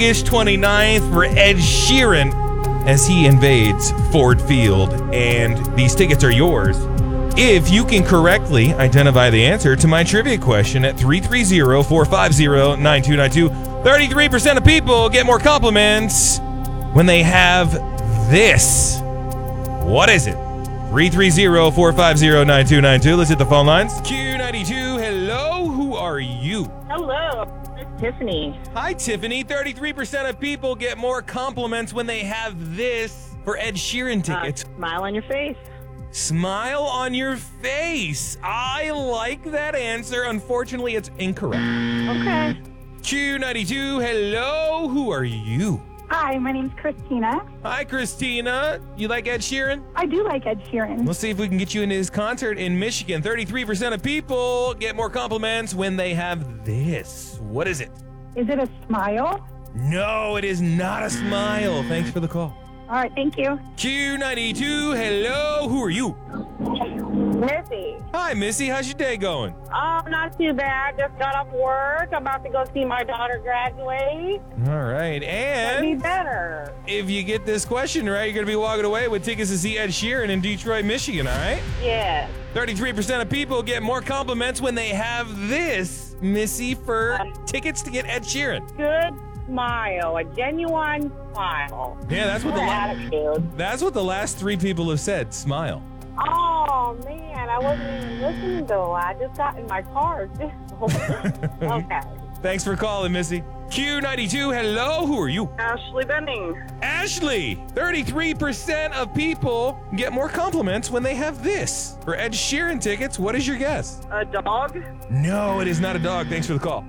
August 29th for Ed Sheeran as he invades Ford Field. And these tickets are yours if you can correctly identify the answer to my trivia question at 330-450-9292. 33% of people get more compliments when they have this. What is it? 330-450-9292. Let's hit the phone lines. Q92, hello. Who are you? Hello, it's Tiffany. Hi, Tiffany. 33% of people get more compliments when they have this for Ed Sheeran tickets. Smile on your face. Smile on your face. I like that answer. Unfortunately, it's incorrect. Okay. Q92, hello. Who are you? Hi, my name's Christina. Hi, Christina. You like Ed Sheeran? I do like Ed Sheeran. Let's see if we can get you into his concert in Michigan. 33% of people get more compliments when they have this. What is it? Is it a smile? No, it is not a smile. Thanks for the call. All right, thank you. Q92, hello. Who are you? Missy. Hi, Missy. How's your day going? Oh, not too bad. Just got off work. I'm about to go see my daughter graduate. All right. Be And better. if you get this question right, you're going to be walking away with tickets to see Ed Sheeran in Detroit, Michigan, all right? Yes. 33% of people get more compliments when they have this, Missy, for tickets to get Ed Sheeran. Good smile. A genuine smile. Yeah, that's what Good attitude. that's what the last three people have said. Smile. Oh, man. I wasn't even listening though. I just got in my car. Okay. Thanks for calling, Missy. Q92, hello. Who are you? Ashley Benning. Ashley. 33% of people get more compliments when they have this. For Ed Sheeran tickets, what is your guess? A dog. No, it is not a dog. Thanks for the call.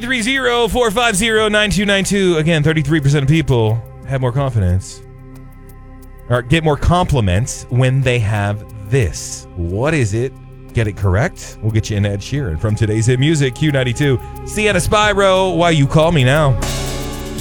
330-450-9292. Again, 33% of people have more confidence or get more compliments when they have this. What is it? Get it correct? We'll get you in Ed Sheeran from today's hit music, Q92. Sienna Spyro, Why You Call Me Now.